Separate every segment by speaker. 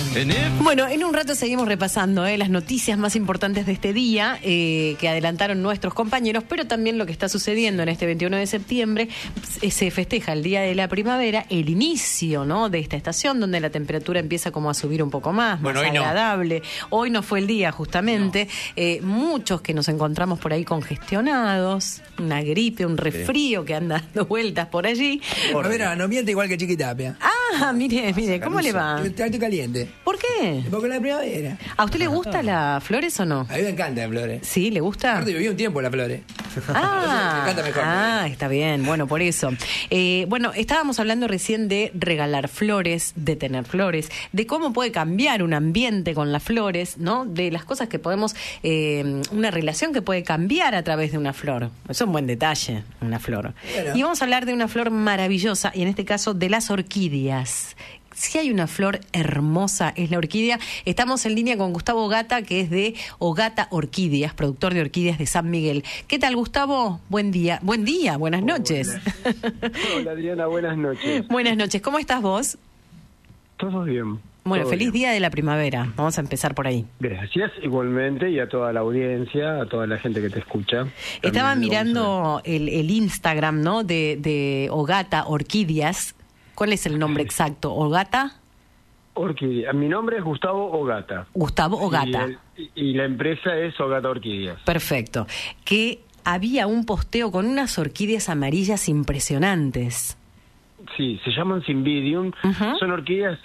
Speaker 1: Bueno, en un rato seguimos repasando las noticias más importantes de este día que adelantaron nuestros compañeros, pero también lo que está sucediendo en este 21 de septiembre. Se festeja el Día de la Primavera, el inicio, ¿no?, de esta estación donde la temperatura empieza como a subir un poco más agradable. Hoy no fue el día, justamente. No. Muchos que nos encontramos por ahí congestionados, una gripe, un resfrío que anda dando vueltas por allí.
Speaker 2: Primavera no miente igual que Chiquitapia.
Speaker 1: Ah, mire, ¿cómo le va?
Speaker 2: Estoy caliente.
Speaker 1: ¿Por qué?
Speaker 2: Porque la primavera.
Speaker 1: ¿A usted le gusta las flores o no?
Speaker 2: A mí me encantan las flores.
Speaker 1: ¿Sí? ¿Le gusta?
Speaker 2: Aparte viví un tiempo las flores.
Speaker 1: Ah,
Speaker 2: me encanta mejor.
Speaker 1: Ah, está bien. Bueno, por eso. Bueno, estábamos hablando recién de regalar flores, de tener flores, de cómo puede cambiar un ambiente con las flores, ¿no? De las cosas que podemos, una relación que puede cambiar a través de una flor. Es un buen detalle, una flor. Bueno. Y vamos a hablar de una flor maravillosa, y en este caso de las orquídeas. Si hay una flor hermosa, es la orquídea. Estamos en línea con Gustavo Ogata, que es de Ogata Orquídeas, productor de orquídeas de San Miguel. ¿Qué tal, Gustavo? Buen día, buenas noches.
Speaker 3: Hola, Adriana, buenas noches.
Speaker 1: Buenas noches, ¿cómo estás vos?
Speaker 3: Todo bien.
Speaker 1: Bueno, feliz Día de la Primavera. Vamos a empezar por ahí.
Speaker 3: Gracias, igualmente, y a toda la audiencia, a toda la gente que te escucha.
Speaker 1: Estaba mirando el Instagram, ¿no?, de Ogata Orquídeas. ¿Cuál es el nombre exacto? ¿Ogata?
Speaker 3: Orquídea. Mi nombre es Gustavo Ogata.
Speaker 1: Gustavo Ogata.
Speaker 3: Y la empresa es Ogata Orquídeas.
Speaker 1: Perfecto. Que había un posteo con unas orquídeas amarillas impresionantes.
Speaker 3: Sí, se llaman Cymbidium. Son orquídeas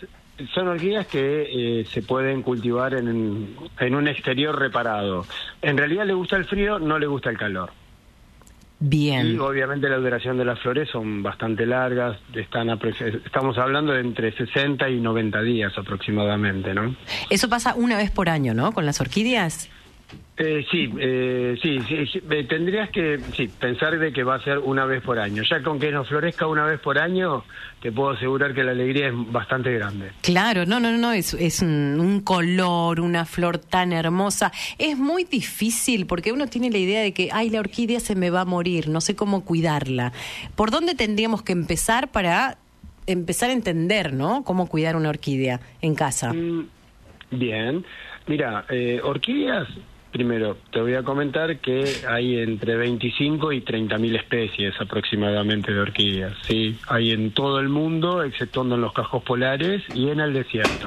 Speaker 3: que se pueden cultivar en un exterior reparado. En realidad le gusta el frío, no le gusta el calor.
Speaker 1: Bien.
Speaker 3: Y obviamente la duración de las flores son bastante largas, estamos hablando de entre 60 y 90 días aproximadamente, ¿no?
Speaker 1: Eso pasa una vez por año, ¿no?, con las orquídeas.
Speaker 3: Sí, tendrías que pensar de que va a ser una vez por año. Ya con que nos florezca una vez por año, te puedo asegurar que la alegría es bastante grande.
Speaker 1: Claro, no, es un color, una flor tan hermosa. Es muy difícil porque uno tiene la idea de que, la orquídea se me va a morir, no sé cómo cuidarla. ¿Por dónde tendríamos que empezar para empezar a entender, ¿no?, cómo cuidar una orquídea en casa?
Speaker 3: Bien, mira, orquídeas... Primero, te voy a comentar que hay entre 25 y 30.000 especies aproximadamente de orquídeas, ¿sí? Hay en todo el mundo, exceptuando en los cajos polares y en el desierto.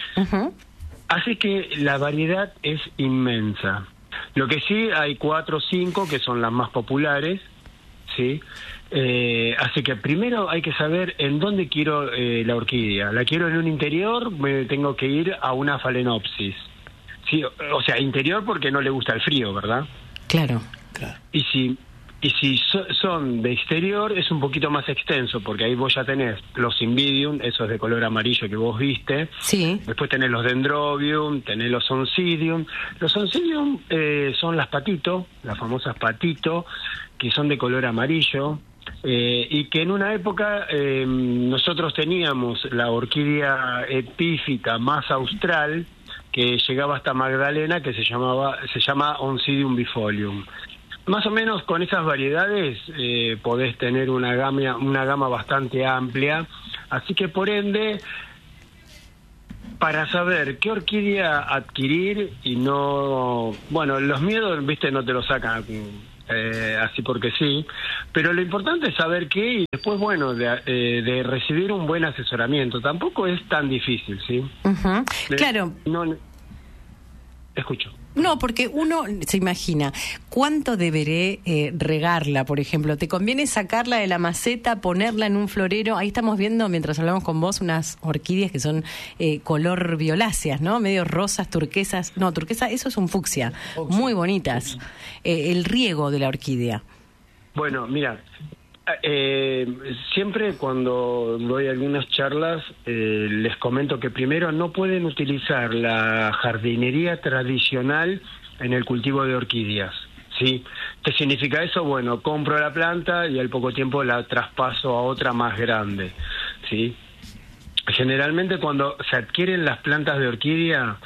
Speaker 3: Así que la variedad es inmensa. Lo que sí, hay 4 o 5 que son las más populares, ¿sí? Así que primero hay que saber en dónde quiero la orquídea. ¿La quiero en un interior? Me tengo que ir a una phalaenopsis. Sí, o sea, interior porque no le gusta el frío, ¿verdad?
Speaker 1: Claro.
Speaker 3: Y si son de exterior es un poquito más extenso, porque ahí vos ya tenés los Cymbidium, esos de color amarillo que vos viste.
Speaker 1: Sí.
Speaker 3: Después tenés los Dendrobium, tenés los Oncidium. Los Oncidium son las patito, las famosas patito, que son de color amarillo. Y que en una época nosotros teníamos la orquídea epífita más austral, que llegaba hasta Magdalena, que se llama Oncidium bifolium. Más o menos con esas variedades podés tener una gama bastante amplia, así que por ende, para saber qué orquídea adquirir y no... Bueno, los miedos, viste, no te los sacan así porque sí, pero lo importante es saber qué y después, bueno, de recibir un buen asesoramiento. Tampoco es tan difícil, ¿sí?
Speaker 1: Claro.
Speaker 3: Escucho.
Speaker 1: No, porque uno se imagina, ¿cuánto deberé regarla, por ejemplo? ¿Te conviene sacarla de la maceta, ponerla en un florero? Ahí estamos viendo, mientras hablamos con vos, unas orquídeas que son color violáceas, ¿no? Medio rosas, turquesas. No, turquesa, eso es un fucsia. Muy bonitas. El riego de la orquídea.
Speaker 3: Bueno, mira... siempre cuando doy algunas charlas les comento que primero no pueden utilizar la jardinería tradicional en el cultivo de orquídeas, ¿sí? ¿Qué significa eso? Bueno, compro la planta y al poco tiempo la traspaso a otra más grande, ¿sí? Generalmente cuando se adquieren las plantas de orquídea,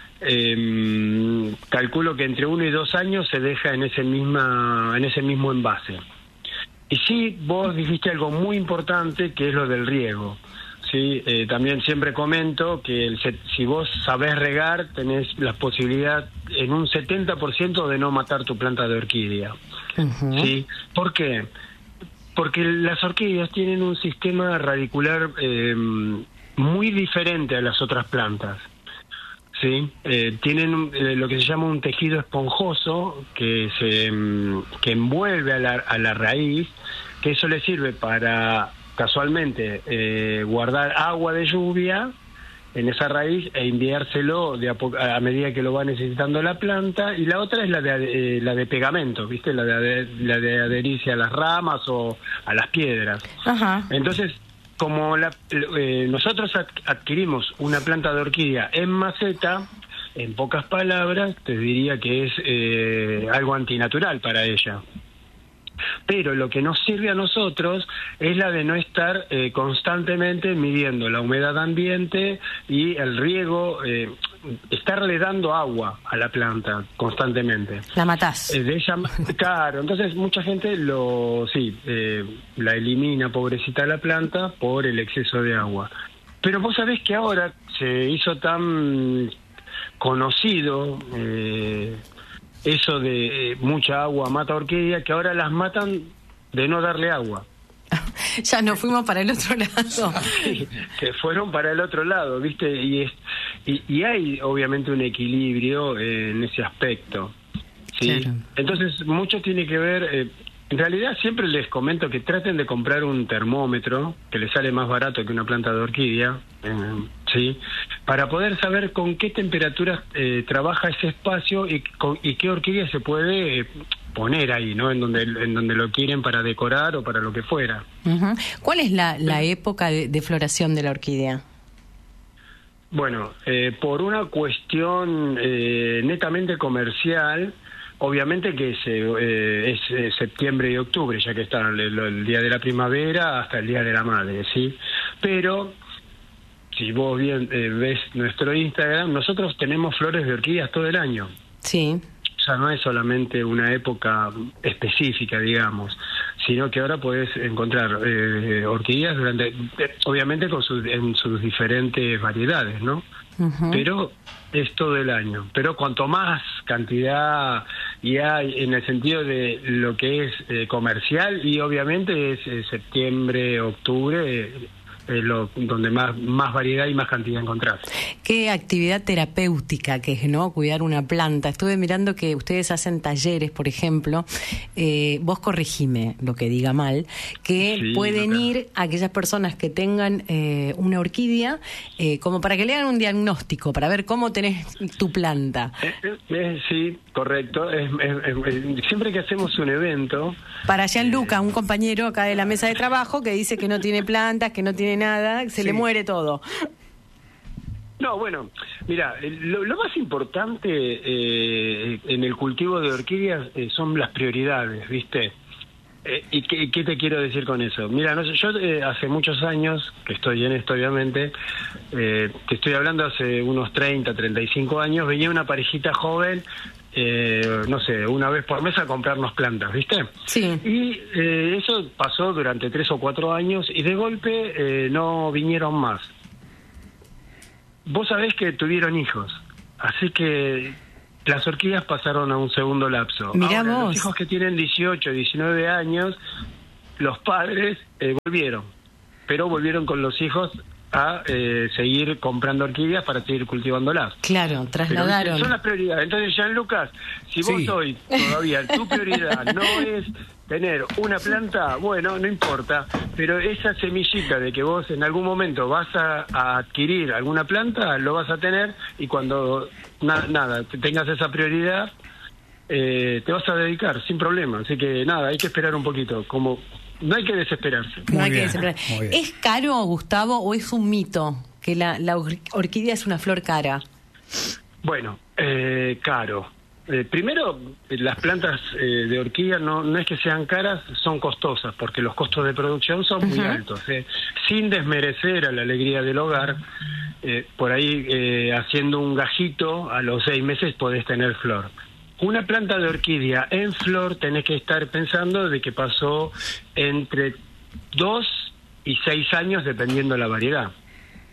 Speaker 3: calculo que entre 1 y 2 años se deja en ese mismo envase. Y sí, vos dijiste algo muy importante, que es lo del riego. Sí, también siempre comento que si vos sabés regar, tenés la posibilidad en un 70% de no matar tu planta de orquídea.
Speaker 1: Ujú.
Speaker 3: ¿Sí? ¿Por qué? Porque las orquídeas tienen un sistema radicular muy diferente a las otras plantas. ¿Sí? Tienen lo que se llama un tejido esponjoso que envuelve a la raíz, que eso le sirve para casualmente guardar agua de lluvia en esa raíz e enviárselo a medida que lo va necesitando la planta. Y la otra es la de pegamento, ¿viste? La de adherirse a las ramas o a las piedras.
Speaker 1: Ajá.
Speaker 3: Entonces, como nosotros adquirimos una planta de orquídea en maceta, en pocas palabras, te diría que es algo antinatural para ella. Pero lo que nos sirve a nosotros es la de no estar constantemente midiendo la humedad ambiente y el riego, estarle dando agua a la planta constantemente.
Speaker 1: La matás.
Speaker 3: De ella, claro, entonces mucha gente la elimina, pobrecita, la planta por el exceso de agua. Pero vos sabés que ahora se hizo tan conocido eso de mucha agua mata orquídea, que ahora las matan de no darle agua.
Speaker 1: Ya nos fuimos para el otro lado.
Speaker 3: Sí, que fueron para el otro lado, ¿viste? Y hay obviamente un equilibrio en ese aspecto, ¿sí?
Speaker 1: Claro.
Speaker 3: Entonces mucho tiene que ver, en realidad siempre les comento que traten de comprar un termómetro, que les sale más barato que una planta de orquídea, ¿sí? Para poder saber con qué temperaturas trabaja ese espacio y qué orquídea se puede poner ahí, ¿no? En donde lo quieren para decorar o para lo que fuera.
Speaker 1: Ujú. ¿Cuál es la época de floración de la orquídea?
Speaker 3: Bueno, por una cuestión netamente comercial, obviamente que es septiembre y octubre, ya que está el día de la primavera hasta el día de la madre, ¿sí? Pero si vos bien ves nuestro Instagram, nosotros tenemos flores de orquídeas todo el año.
Speaker 1: Sí.
Speaker 3: O sea, no es solamente una época específica, digamos, sino que ahora podés encontrar orquídeas obviamente en sus diferentes variedades, ¿no?
Speaker 1: Ujú.
Speaker 3: Pero es todo el año. Pero cuanto más cantidad y hay en el sentido de lo que es comercial, y obviamente es septiembre, octubre, donde más variedad y más cantidad encontrás.
Speaker 1: Qué actividad terapéutica que es, ¿no? Cuidar una planta. Estuve mirando que ustedes hacen talleres, por ejemplo, vos corregime lo que diga mal, que
Speaker 3: Sí,
Speaker 1: pueden
Speaker 3: claro.
Speaker 1: ir a aquellas personas que tengan una orquídea, como para que le hagan un diagnóstico, para ver cómo tenés tu planta.
Speaker 3: Sí, correcto. Siempre que hacemos un evento...
Speaker 1: Para Gianluca, un compañero acá de la mesa de trabajo que dice que no tiene plantas, que no tiene nada, se le muere todo.
Speaker 3: No, bueno, mira, lo más importante en el cultivo de orquídeas son las prioridades, ¿viste? ¿Y qué te quiero decir con eso? Mira, no sé, yo hace muchos años que estoy en esto, obviamente, te estoy hablando hace unos 30, 35 años, venía una parejita joven, no sé, una vez por mes a comprarnos plantas, ¿viste?
Speaker 1: Sí.
Speaker 3: Y eso pasó durante 3 o 4 años y de golpe no vinieron más. Vos sabés que tuvieron hijos, así que las orquídeas pasaron a un segundo lapso.
Speaker 1: Mirá
Speaker 3: Ahora,
Speaker 1: vos.
Speaker 3: los hijos que tienen 18, 19 años, los padres volvieron, pero volvieron con los hijos a seguir comprando orquídeas para seguir cultivándolas.
Speaker 1: Claro,
Speaker 3: Pero
Speaker 1: trasladaron.
Speaker 3: son las prioridades. Entonces, Gianlucas, si vos
Speaker 2: Sí.
Speaker 3: hoy todavía tu prioridad no es tener una planta, bueno, no importa, pero esa semillita de que vos en algún momento vas a adquirir alguna planta, lo vas a tener, y cuando tengas esa prioridad, te vas a dedicar sin problema. Así que nada, hay que esperar un poquito, no hay que desesperarse.
Speaker 1: No
Speaker 2: Muy
Speaker 1: hay que
Speaker 2: bien,
Speaker 1: desesperar.
Speaker 2: muy bien.
Speaker 1: ¿Es caro, Gustavo, o es un mito que la orquídea es una flor cara?
Speaker 3: Bueno, caro. Primero, las plantas de orquídea no es que sean caras, son costosas, porque los costos de producción son muy altos. Sin desmerecer a la alegría del hogar, por ahí haciendo un gajito, a los 6 meses podés tener flor. Una planta de orquídea en flor tenés que estar pensando de que pasó entre 2 y 6 años, dependiendo la variedad.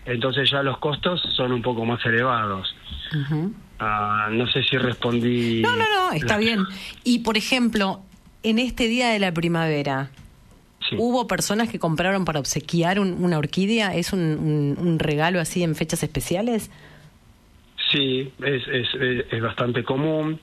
Speaker 3: entonces ya los costos son un poco más elevados.
Speaker 1: Ujú.
Speaker 3: No sé si respondí.
Speaker 1: No, está bien. Y, por ejemplo, en este Día de la Primavera,
Speaker 3: Sí.
Speaker 1: ¿hubo personas que compraron para obsequiar una orquídea? ¿Es un regalo así en fechas especiales?
Speaker 3: Sí, es bastante común.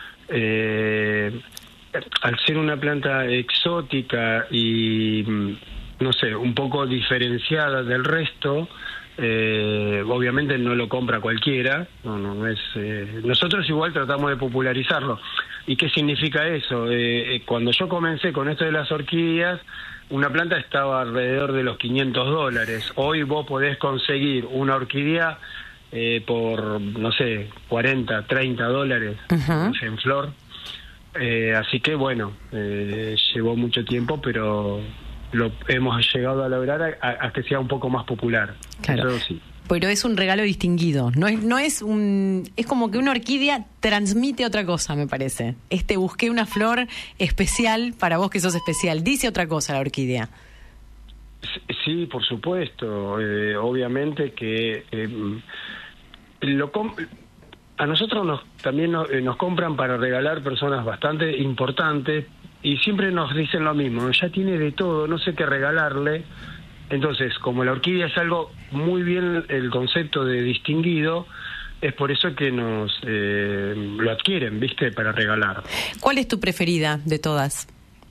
Speaker 3: Al ser una planta exótica y, no sé, un poco diferenciada del resto, obviamente no lo compra cualquiera. No es. Nosotros igual tratamos de popularizarlo. ¿Y qué significa eso? Cuando yo comencé con esto de las orquídeas, una planta estaba alrededor de los $500. Hoy vos podés conseguir una orquídea por, no sé, $40, $30
Speaker 1: Ujú.
Speaker 3: en flor. Así que bueno, llevó mucho tiempo, pero lo hemos llegado a lograr a que sea un poco más popular.
Speaker 1: Claro.
Speaker 3: Eso sí.
Speaker 1: Pero es un regalo distinguido. No es es como que una orquídea transmite otra cosa, me parece. Busqué una flor especial para vos que sos especial. Dice otra cosa la orquídea.
Speaker 3: Sí, por supuesto. Obviamente que a nosotros también nos compran para regalar personas bastante importantes y siempre nos dicen lo mismo. Ya tiene de todo, no sé qué regalarle. Entonces, como la orquídea es algo muy bien el concepto de distinguido, es por eso que nos lo adquieren, ¿viste? Para regalar.
Speaker 1: ¿Cuál es tu preferida de todas?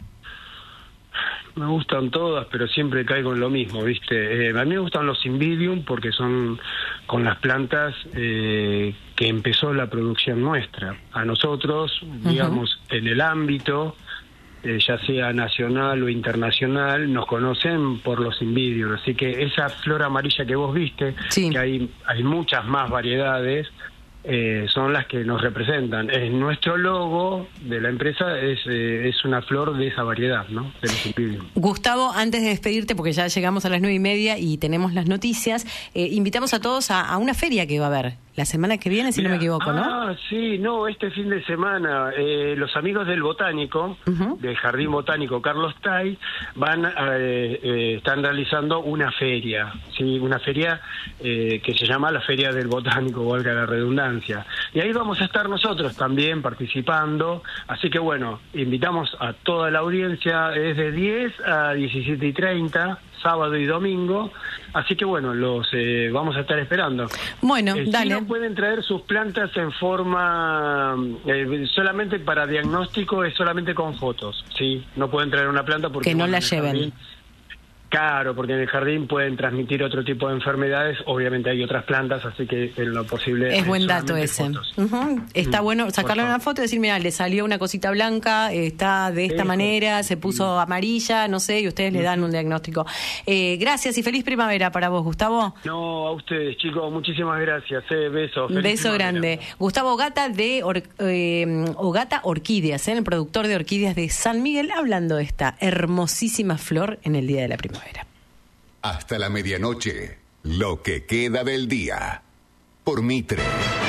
Speaker 3: Me gustan todas, pero siempre caigo en lo mismo, ¿viste? A mí me gustan los Cymbidium porque son con las plantas que empezó la producción nuestra. A nosotros, digamos, en el ámbito, ya sea nacional o internacional, nos conocen por los Cymbidium. Así que esa flor amarilla que vos viste,
Speaker 1: Sí.
Speaker 3: que hay muchas más variedades, son las que nos representan. Nuestro logo de la empresa es una flor de esa variedad, ¿no? De los Cymbidium.
Speaker 1: Gustavo, antes de despedirte, porque ya llegamos a las 9:30 y tenemos las noticias, invitamos a todos a una feria que va a haber la semana que viene, si no me equivoco, ¿no?
Speaker 3: Sí, este fin de semana, los amigos del Botánico,
Speaker 1: Ujú.
Speaker 3: del Jardín Botánico Carlos Tay, están realizando una feria, ¿sí? Una feria que se llama la Feria del Botánico, valga la redundancia. Y ahí vamos a estar nosotros también participando, así que bueno, invitamos a toda la audiencia, es de 10 a 17:30, sábado y domingo, así que bueno, los vamos a estar esperando.
Speaker 1: Bueno, dale.
Speaker 3: Si no pueden traer sus plantas en forma solamente para diagnóstico, es solamente con fotos, ¿sí? No pueden traer una planta porque
Speaker 1: Que no la
Speaker 3: en el
Speaker 1: lleven.
Speaker 3: jardín, claro, porque en el jardín pueden transmitir otro tipo de enfermedades. Obviamente hay otras plantas, así que en lo posible
Speaker 1: Es buen dato
Speaker 3: solamente
Speaker 1: ese.
Speaker 3: fotos.
Speaker 1: Ujú. Está bueno sacarle
Speaker 3: por
Speaker 1: una
Speaker 3: favor.
Speaker 1: foto y decir, mira, le salió una cosita blanca, está de esta
Speaker 3: Eso.
Speaker 1: manera, se puso amarilla, no sé, y ustedes le dan un diagnóstico. Gracias y feliz primavera para vos, Gustavo.
Speaker 3: No, a ustedes, chicos, muchísimas gracias. Besos.
Speaker 1: Un
Speaker 3: Feliz
Speaker 1: beso
Speaker 3: primavera.
Speaker 1: grande. Gustavo Ogata de Ogata Orquídeas, el productor de orquídeas de San Miguel, hablando de esta hermosísima flor en el Día de la Primavera.
Speaker 4: Hasta la medianoche, lo que queda del día. Por Mitre.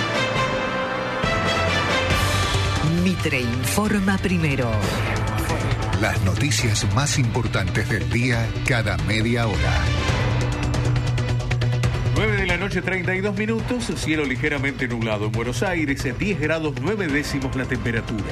Speaker 5: Mitre informa primero.
Speaker 4: Las noticias más importantes del día cada media hora.
Speaker 6: 9 de la noche, 32 minutos, cielo ligeramente nublado en Buenos Aires, 10 grados 9 décimos la temperatura.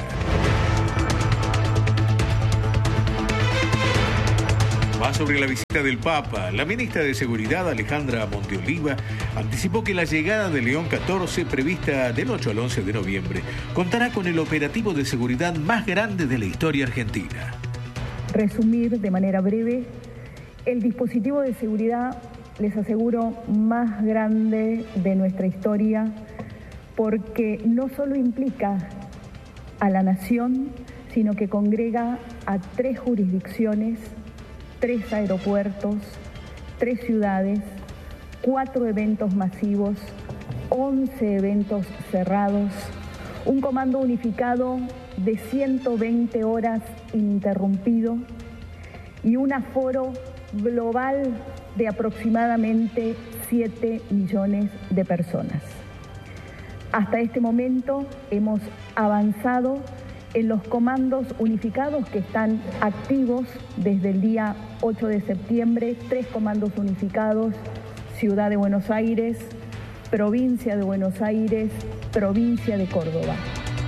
Speaker 6: Más sobre la visita del Papa, la ministra de Seguridad, Alejandra Monteoliva, anticipó que la llegada de León XIV, prevista del 8 al 11 de noviembre, contará con el operativo de seguridad más grande de la historia argentina.
Speaker 7: Resumir de manera breve, el dispositivo de seguridad, les aseguro, más grande de nuestra historia, porque no solo implica a la nación, sino que congrega a 3 jurisdicciones, 3 aeropuertos, 3 ciudades, 4 eventos masivos, 11 eventos cerrados, un comando unificado de 120 horas ininterrumpido y un aforo global de aproximadamente 7 millones de personas. Hasta este momento hemos avanzado en los comandos unificados que están activos desde el día 8 de septiembre, 3 comandos unificados Ciudad de Buenos Aires, Provincia de Buenos Aires, Provincia de Córdoba.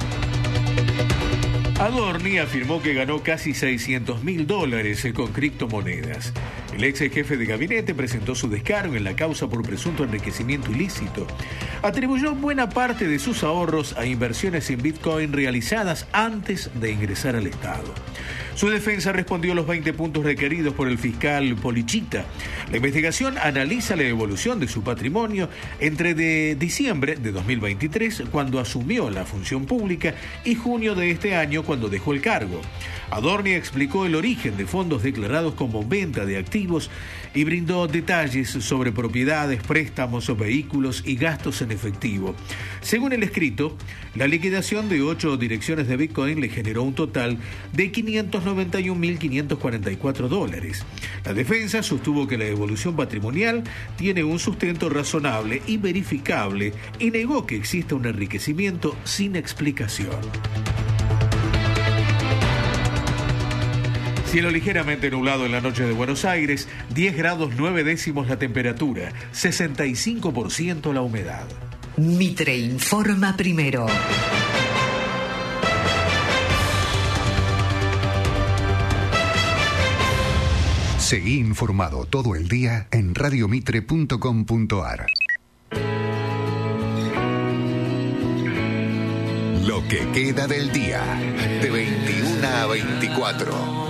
Speaker 6: Adorni afirmó que ganó casi $600.000 con criptomonedas. El ex jefe de gabinete presentó su descargo en la causa por presunto enriquecimiento ilícito. Atribuyó buena parte de sus ahorros a inversiones en Bitcoin realizadas antes de ingresar al Estado. Su defensa respondió a los 20 puntos requeridos por el fiscal Polichita. La investigación analiza la evolución de su patrimonio entre diciembre de 2023, cuando asumió la función pública, y junio de este año, cuando dejó el cargo. Adorni explicó el origen de fondos declarados como venta de activos y brindó detalles sobre propiedades, préstamos, vehículos y gastos en efectivo. Según el escrito, la liquidación de 8 direcciones de Bitcoin le generó un total de $591.544. La defensa sostuvo que la evolución patrimonial tiene un sustento razonable y verificable y negó que exista un enriquecimiento sin explicación. Cielo ligeramente nublado en la noche de Buenos Aires, 10 grados 9 décimos la temperatura, 65% la humedad.
Speaker 5: Mitre informa primero.
Speaker 4: Seguí informado todo el día en radiomitre.com.ar. Lo que queda del día, de 21 a 24.